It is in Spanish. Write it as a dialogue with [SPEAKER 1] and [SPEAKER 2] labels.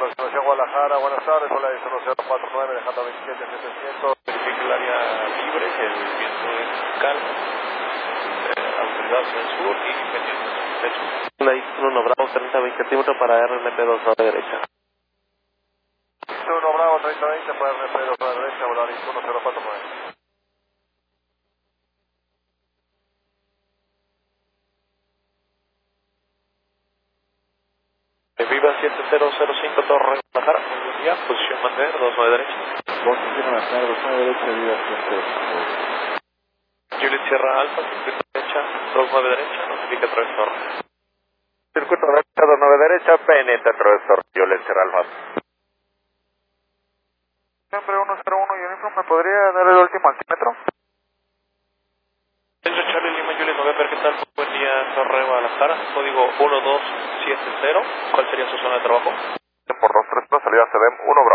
[SPEAKER 1] aproximación Guadalajara, buenas tardes, hola, es 1049, dejando 27700,
[SPEAKER 2] verifique el área libre, el viento es calmo, autoridad del sur y pendiente del sur.
[SPEAKER 3] La I-1 Bravo 30-20 centímetros para RMP2 a la derecha.
[SPEAKER 1] I-1 Bravo 30-20 para RMP2 a la derecha, volar I-1049.
[SPEAKER 2] Viva 7005 Torre Guadalajara, buen día, posición mantener, 29 derecha.
[SPEAKER 3] Posición mantener, 29 derecha, Viva 105.
[SPEAKER 2] Juliet Sierra Alfa, circuito derecha, 29 derecha, notifica 3 Torre.
[SPEAKER 1] Circuito derecha, 29 derecha, pendiente 3 Torre, Juliet Sierra Alfa. Siempre 101 Uniform, ¿me podría dar el último altímetro?
[SPEAKER 2] Charlie Lima, Juliet November, ¿qué tal? Buen día, Torre Guadalajara, código 1270, ¿cuál sería su zona de trabajo?
[SPEAKER 1] Por 23, salida CDM 1 Bravo.